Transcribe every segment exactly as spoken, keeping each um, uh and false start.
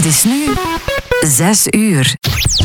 Het is nu zes uur.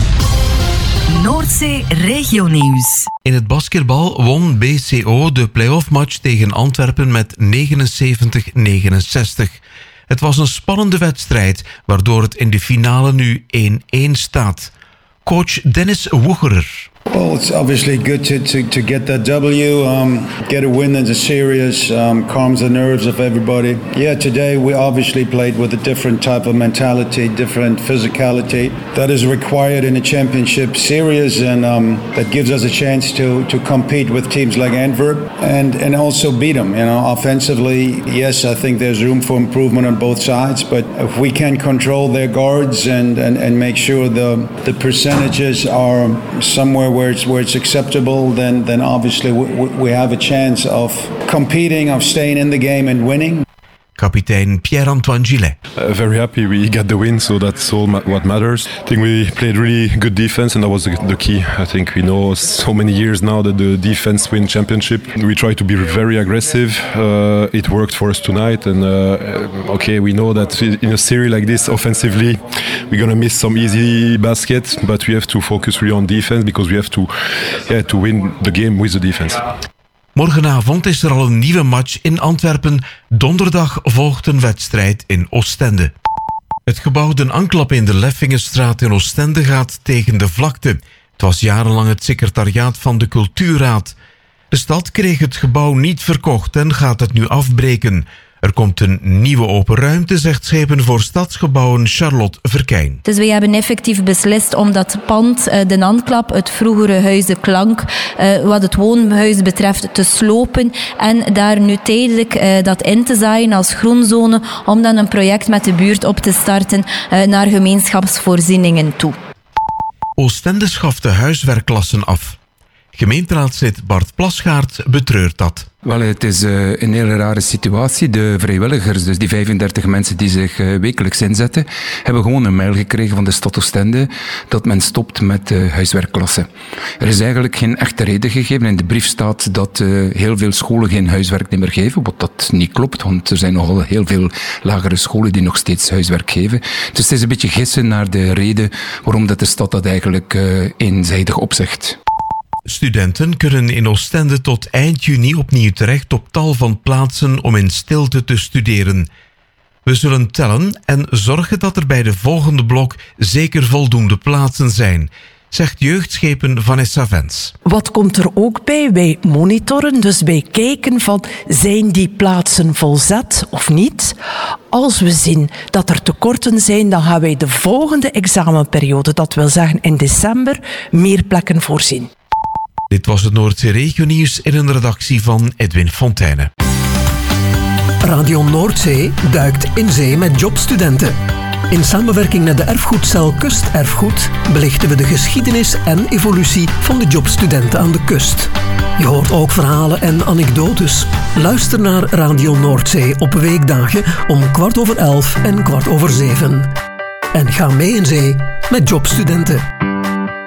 Noordzee Regionieuws. In het basketbal won B C O de play-off match tegen Antwerpen met negenenzeventig negenenzestig. Het was een spannende wedstrijd, waardoor het in de finale nu één-één staat. Coach Dennis Woegerer. Well, it's obviously good to, to, to get that W, um, get a win in the series, um, calms the nerves of everybody. Yeah, today we obviously played with a different type of mentality, different physicality that is required in a championship series, and um, that gives us a chance to, to compete with teams like Antwerp and, and also beat them. You know, offensively, yes, I think there's room for improvement on both sides, but if we can control their guards and, and, and make sure the, the percentages are somewhere where it's where it's acceptable, then then obviously we, we have a chance of competing, of staying in the game and winning. Kapitein Pierre-Antoine Gillet. Uh, very happy we got the win, so that's all ma- what matters. I think we played really good defense, and that was the, the key. I think we know so many years now that the defense wins championship. We try to be very aggressive. Uh, it worked for us tonight, and uh, okay, we know that in a series like this, offensively, we're gonna miss some easy baskets, but we have to focus really on defense because we have to, yeah, to win the game with the defense. Morgenavond is er al een nieuwe match in Antwerpen. Donderdag volgt een wedstrijd in Oostende. Het gebouw Den Anklap in de Leffingenstraat in Oostende gaat tegen de vlakte. Het was jarenlang het secretariaat van de Cultuurraad. De stad kreeg het gebouw niet verkocht en gaat het nu afbreken. Er komt een nieuwe open ruimte, zegt Schepen voor Stadsgebouwen Charlotte Verkijn. Dus wij hebben effectief beslist om dat pand, uh, de Anklap, het vroegere Huis de Klank, uh, wat het woonhuis betreft, te slopen en daar nu tijdelijk uh, dat in te zaaien als groenzone, om dan een project met de buurt op te starten uh, naar gemeenschapsvoorzieningen toe. Oostende schaft de huiswerkklassen af. Gemeenteraadslid Bart Plasgaard betreurt dat. Wel, het is uh, een hele rare situatie. De vrijwilligers, dus die vijfendertig mensen die zich uh, wekelijks inzetten, hebben gewoon een mail gekregen van de stad Oostende dat men stopt met uh, huiswerkklassen. Er is eigenlijk geen echte reden gegeven. In de brief staat dat uh, heel veel scholen geen huiswerk meer geven, wat dat niet klopt, want er zijn nogal heel veel lagere scholen die nog steeds huiswerk geven. Dus het is een beetje gissen naar de reden waarom dat de stad dat eigenlijk uh, eenzijdig opzegt. Studenten kunnen in Oostende tot eind juni opnieuw terecht op tal van plaatsen om in stilte te studeren. We zullen tellen en zorgen dat er bij de volgende blok zeker voldoende plaatsen zijn, zegt jeugdschepen Vanessa Vens. Wat komt er ook bij? Wij monitoren, dus wij kijken van, zijn die plaatsen volzet of niet? Als we zien dat er tekorten zijn, dan gaan wij de volgende examenperiode, dat wil zeggen in december, meer plekken voorzien. Dit was het Noordzee Regionieuws in een redactie van Edwin Fonteyne. Radio Noordzee duikt in zee met jobstudenten. In samenwerking met de erfgoedcel Kusterfgoed belichten we de geschiedenis en evolutie van de jobstudenten aan de kust. Je hoort ook verhalen en anekdotes. Luister naar Radio Noordzee op weekdagen om kwart over elf en kwart over zeven. En ga mee in zee met jobstudenten.